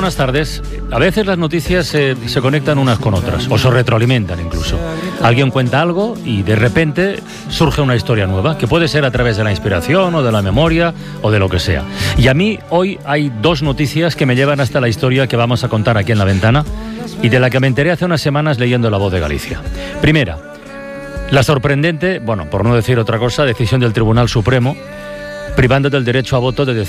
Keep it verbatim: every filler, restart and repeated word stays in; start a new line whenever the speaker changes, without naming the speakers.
buenas tardes. A veces las noticias eh, se conectan unas con otras, o se retroalimentan incluso. Alguien cuenta algo y de repente surge una historia nueva, que puede ser a través de la inspiración o de la memoria o de lo que sea. Y a mí hoy hay dos noticias que me llevan hasta la historia que vamos a contar aquí en La Ventana y de la que me enteré hace unas semanas leyendo La Voz de Galicia. Primera, la sorprendente, bueno, por no decir otra cosa, decisión del Tribunal Supremo privando del derecho a voto de